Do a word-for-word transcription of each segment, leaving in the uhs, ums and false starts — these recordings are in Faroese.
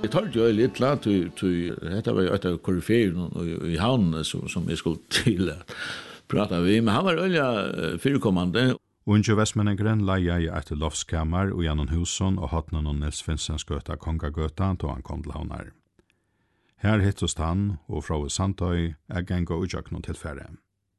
Jeg tar jo litt klart til, til dette var jo et av koryferen i havnen som, som jeg skulle til å prate med, men han var øyelig fyrekommende. Unge Vestmenningren leia i et loftskammer og gjennom husen og hatt noen Nils Finsens gøta Kongagøta til han kom til havner. Her hittest han og fra Sandøy er genga utjøk noen tilfære.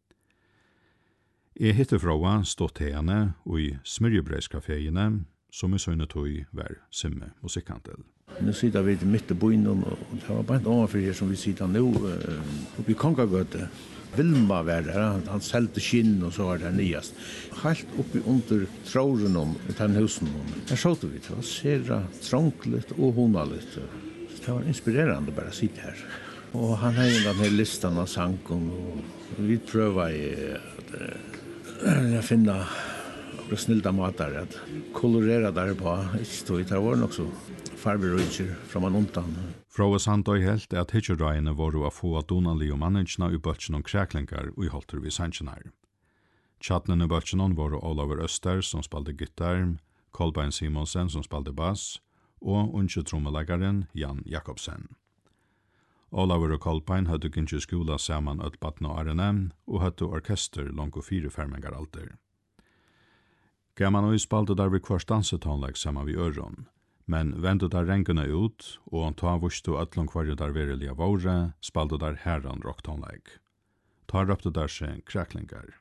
Jeg hittet fra stått til henne og i smyrjebreiskaféene som i søgnet tog var simme musikkhandel. Nu sitter vi mitt i byen og det var bare en overfor som vi sitter nå oppe i Kongagøte. Vilma var der, han, han selte skinn og så var det nyast. Helt oppi under tråren om den husen. Der såg vi, det var sera trångligt og honaligt. Det var inspirerende bare å sitte her. Og han har den her listan av sanken og vi prøver at uh, finne snilda matar at kolorera der på. Ikke tog, det var nok så farverøyker fra man undan. Fra Sandøy helt er at hitjerøyene var å få at donali og mannensna i bøtjen og kreklingar og i holter vi sannsjenar. Tjatnen i bøtjen var Olaver Øster som spalte gitar, Kolbein Simonsen som spalte bass og unge trommelægaren Jan Jakobsen. Olaver og Kolbein hadde gynnsi skola saman ødbatten og arene og hadde orkester langt og fire fermengar alder. Gaman og spalte der vi kvart dansetonlegg saman vi øron. Men vendu der rengene ut, og han ta vustu ötlong kvarje der verilige våre, spalte der herran rocktonlegg. Ta røpte der seg kreklingar.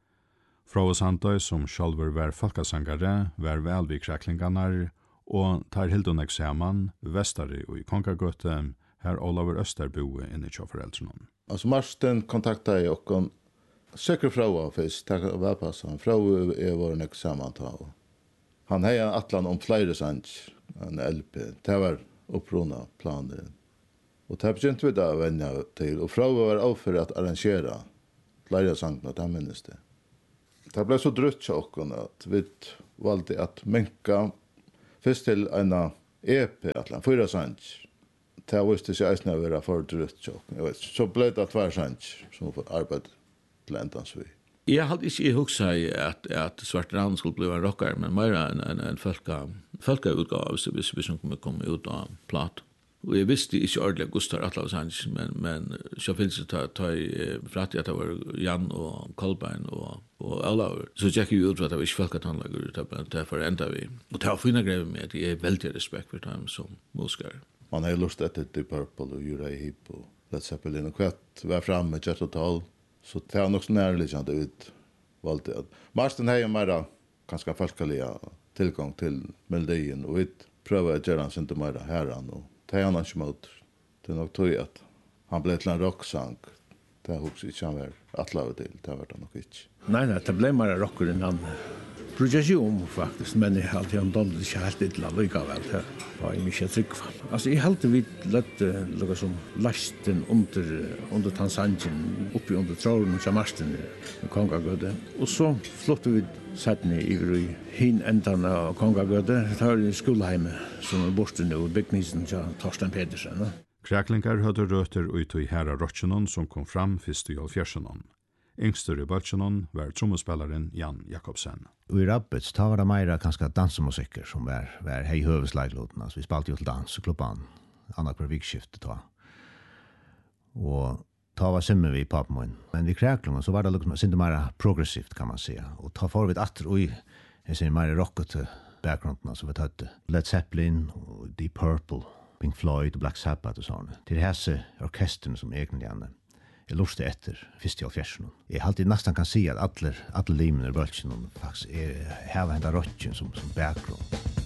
Fra Sandøy som sjálfur var folkasangare, var vel vi kreklingarnar, og tar hilduneg saman, vestari og i Kongagøte, her Olaver Østerboe inne i foreldrene. Altså Marsten kontakta jeg okkon, søker fra først, takk og velpassan, fra er vår nek samantav. Han hei en atlan om flere sanns, en L P. Det var opprona planer. Og det begynte vi da å vende til, og fra var avfor at arrangera flere sangen, og det minnes det. Det ble så drutt til okken at vi valgte at menka først til en E P, atlan, fyra sanns. Det visste seg eisne å være for drutt til okken. Så ble det tvær sanns som arbeid til endans vi. Jeg hadde ikke huksa i at, at Svart Rand skulle bli en rockar, men mer enn en, en folka, folka utgave hvis vi som kunne komme ut av plat. Og jeg visste ikke ordentlig Gustav Atlaus Hans, men, men så finnes det ta, ta i fratt at det var Jan og Kolbein og, og Olaver. Så tjekk vi ut for at det var ikke folkatonlager, det er for enda vi. Og det var fina grever med at jeg er veldig respekt for dem som musikere. Man har lust etter Deep Purple og Uriah Heep og Led Zeppelin og kvart var framme med Jet og Tall. Så det var nok så nærliggende ut valgte at Marsten har jo mer ganske folkelige tilgang til melodien, og vi prøver å gjøre han sin til mer herren, og det er han ikke mot. Det er nok tog at han ble til en rocksang. Det er også ikke han var atlavet til, det var det nok ikke. Nei, nei, det ble mer rocker enn han brukar ju om faktiskt, men jag har alltid dolde inte helt illa likaväl. Det var ju mycket trygg. Alltså jag hade vid lätt något som lasten under under Tansanjen uppe under tråden och Marsten i Kongagöde. Och så flottade vi satt ni i hin ändan av Kongagöde. Det har en skolheim som är borta nu och byggningen till Torsten Pedersen. Kraklingar hadde røter ut i herra Rotsjenon som kom fram fyrst i halvfjersenon. Yngster i Bøtsjenon var trommespilleren Jan Jakobsen. Og i Rabbits, ta var det meira kanskje dansemusikker som var, var hei høvesleidloten. Altså, vi spalte jo til danseklubban, annak per vikskiftet ta. Og ta var simmer vi i papmoen. Men vi Kraklingen så var det liksom sinde meira progressivt, kan man säga. Og ta for vi et atter ui, jeg sier meira rockete bakgrunden, altså vi tatt Led Zeppelin, og Deep Purple, Pink Floyd og Black Sabbath og sånn. Til hese orkesterne som egentlig gjerne jeg luste etter fyrst i halvfjersen. Jeg alltid nesten kan si at alle, alle limene i bølgen faktisk er heva henda røtjen som, som bakgrunn.